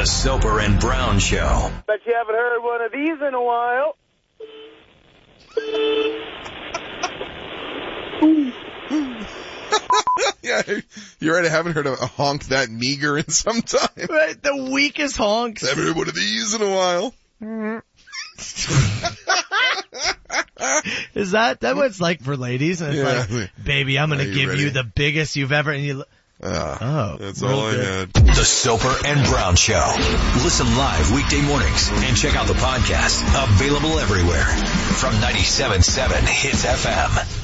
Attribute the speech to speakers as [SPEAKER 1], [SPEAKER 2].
[SPEAKER 1] The Soper and Brown Show.
[SPEAKER 2] Bet you haven't heard one of these in a while.
[SPEAKER 3] Yeah, you're right. I haven't heard a honk that meager in some time.
[SPEAKER 4] Right, the weakest honks.
[SPEAKER 3] I haven't heard one of these in a while.
[SPEAKER 4] Is that what it's like for ladies? And it's like, baby, I'm going to give you the biggest you've ever, and you,
[SPEAKER 3] that's all I had.
[SPEAKER 1] The Soper and Brown Show. Listen live weekday mornings and check out the podcast. Available everywhere from 97.7 Hits FM.